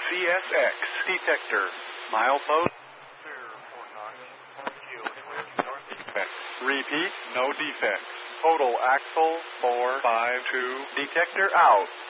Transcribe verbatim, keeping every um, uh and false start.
C S X detector. Milepost. Clear for nine. Q clear no defects. Repeat, no defects. Total axle four five two. Detector out.